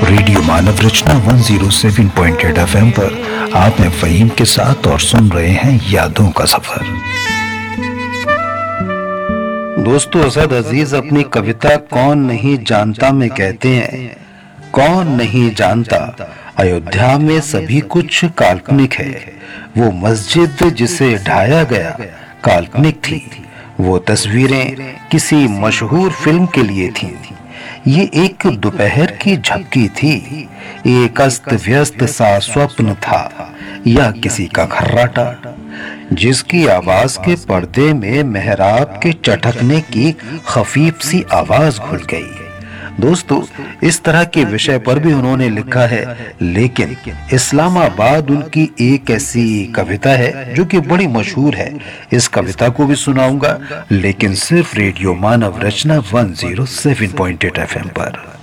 Radio मानव रचना 107.8 FM पर आप हैं फ़हीम के साथ और सुन रहे हैं यादों का सफर। दोस्तों, असद अजीज अपनी कविता कौन नहीं जानता में कहते हैं, कौन नहीं जानता अयोध्या में सभी कुछ काल्पनिक है। वो मस्जिद जिसे ढाया गया काल्पनिक थी, वो तस्वीरें किसी मशहूर फिल्म के लिए थीं। ये एक दोपहर की झपकी थी, एक अस्त व्यस्त सा स्वप्न था या किसी का खर्राटा, जिसकी आवाज के पर्दे में मेहराब के चटकने की खफीफ सी आवाज घुल गई। दोस्तों, इस तरह के विषय पर भी उन्होंने लिखा है, लेकिन इस्लामाबाद उनकी एक ऐसी कविता है जो कि बड़ी मशहूर है। इस कविता को भी सुनाऊंगा, लेकिन सिर्फ रेडियो मानव रचना 107.8 FM पर।